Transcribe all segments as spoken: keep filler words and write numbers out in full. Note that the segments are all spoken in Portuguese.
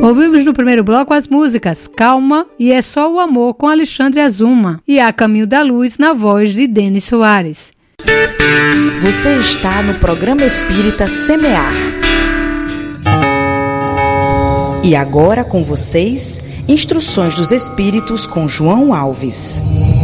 Ouvimos no primeiro bloco as músicas Calma e É Só o Amor com Alexandre Azuma e A Caminho da Luz na voz de Denis Soares. Você está no programa Espírita Semear. E agora com vocês, Instruções dos Espíritos com João Alves.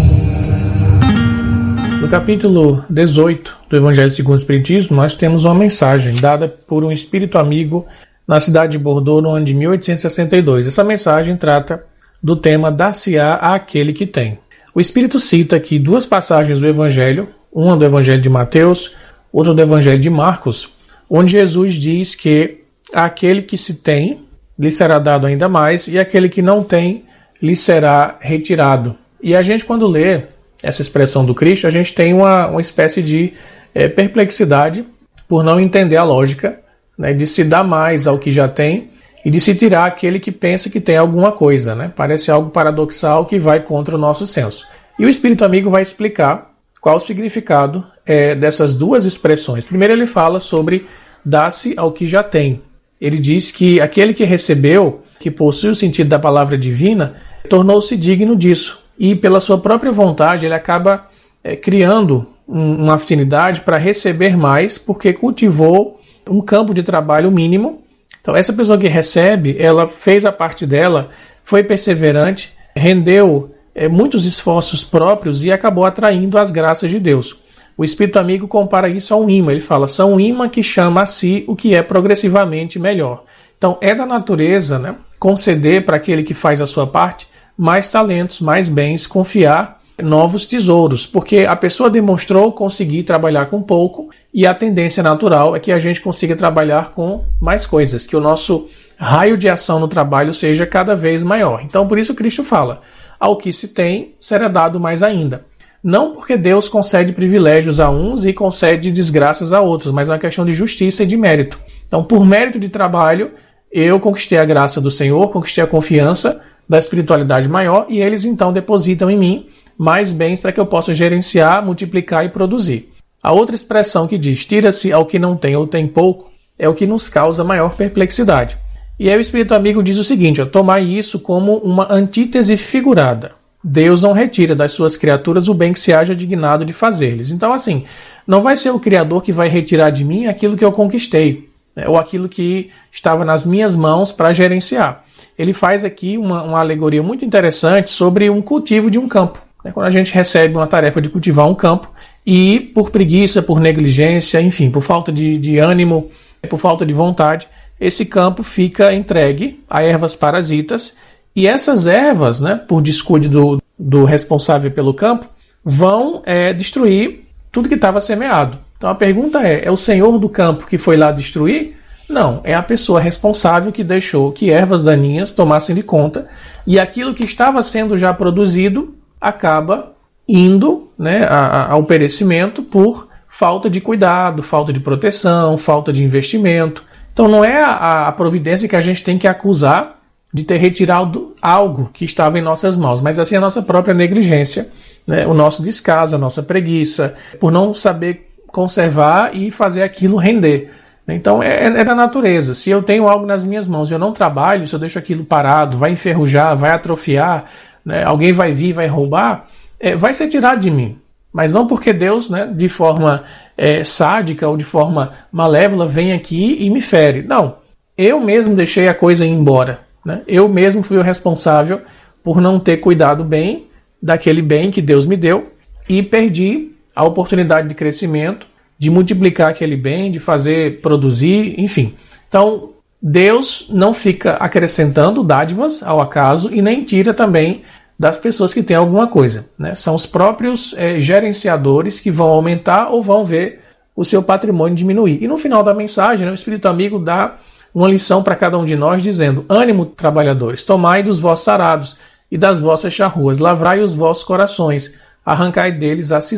No capítulo dezoito do Evangelho segundo o Espiritismo, nós temos uma mensagem dada por um espírito amigo na cidade de Bordeaux no ano de mil oitocentos e sessenta e dois. Essa mensagem trata do tema Dar-se-á àquele que tem. O espírito cita aqui duas passagens do Evangelho, uma do Evangelho de Mateus, outra do Evangelho de Marcos, onde Jesus diz que aquele que se tem lhe será dado ainda mais e aquele que não tem lhe será retirado. E a gente, quando lê essa expressão do Cristo, a gente tem uma, uma espécie de é, perplexidade por não entender a lógica, né, de se dar mais ao que já tem e de se tirar aquele que pensa que tem alguma coisa. Né? Parece algo paradoxal que vai contra o nosso senso. E o Espírito Amigo vai explicar qual o significado é, dessas duas expressões. Primeiro ele fala sobre dar-se ao que já tem. Ele diz que aquele que recebeu, que possui o sentido da palavra divina, tornou-se digno disso. E pela sua própria vontade ele acaba é, criando um, uma afinidade para receber mais, porque cultivou um campo de trabalho mínimo. Então essa pessoa que recebe, ela fez a parte dela, foi perseverante, rendeu é, muitos esforços próprios e acabou atraindo as graças de Deus. O Espírito Amigo compara isso a um imã. Ele fala, são um imã que chama a si o que é progressivamente melhor. Então é da natureza, né, conceder para aquele que faz a sua parte mais talentos, mais bens, confiar novos tesouros, porque a pessoa demonstrou conseguir trabalhar com pouco e a tendência natural é que a gente consiga trabalhar com mais coisas, que o nosso raio de ação no trabalho seja cada vez maior. Então por isso Cristo fala, ao que se tem será dado mais ainda. Não porque Deus concede privilégios a uns e concede desgraças a outros, mas é uma questão de justiça e de mérito. Então, por mérito de trabalho, eu conquistei a graça do Senhor, conquistei a confiança da espiritualidade maior e eles então depositam em mim mais bens para que eu possa gerenciar, multiplicar e produzir. A outra expressão que diz, tira-se ao que não tem ou tem pouco, é o que nos causa maior perplexidade. E aí o Espírito Amigo diz o seguinte, ó, tomai isso como uma antítese figurada. Deus não retira das suas criaturas o bem que se haja dignado de fazer-lhes. Então, assim, não vai ser o Criador que vai retirar de mim aquilo que eu conquistei, né, ou aquilo que estava nas minhas mãos para gerenciar. Ele faz aqui uma, uma alegoria muito interessante sobre um cultivo de um campo. Né, quando a gente recebe uma tarefa de cultivar um campo e, por preguiça, por negligência, enfim, por falta de, de ânimo, por falta de vontade, esse campo fica entregue a ervas parasitas. E essas ervas, né, por descuido do, do responsável pelo campo, vão é, destruir tudo que estava semeado. Então a pergunta é, é o senhor do campo que foi lá destruir? Não, é a pessoa responsável que deixou que ervas daninhas tomassem de conta e aquilo que estava sendo já produzido acaba indo, né, a, a, ao perecimento por falta de cuidado, falta de proteção, falta de investimento. Então não é a, a providência que a gente tem que acusar de ter retirado algo que estava em nossas mãos, mas assim a nossa própria negligência, né, o nosso descaso, a nossa preguiça, por não saber conservar e fazer aquilo render. Então é, é da natureza. Se eu tenho algo nas minhas mãos e eu não trabalho, se eu deixo aquilo parado, vai enferrujar, vai atrofiar, né, alguém vai vir, vai roubar, é, vai ser tirado de mim. Mas não porque Deus, né, de forma é, sádica ou de forma malévola, vem aqui e me fere. Não, eu mesmo deixei a coisa ir embora. Eu mesmo fui o responsável por não ter cuidado bem daquele bem que Deus me deu e perdi a oportunidade de crescimento, de multiplicar aquele bem, de fazer, produzir, enfim. Então, Deus não fica acrescentando dádivas ao acaso e nem tira também das pessoas que têm alguma coisa. Né? São os próprios é, gerenciadores que vão aumentar ou vão ver o seu patrimônio diminuir. E no final da mensagem, né, o Espírito Amigo dá uma lição para cada um de nós, dizendo, ânimo, trabalhadores, tomai dos vossos arados e das vossas charruas, lavrai os vossos corações, arrancai deles a cisão.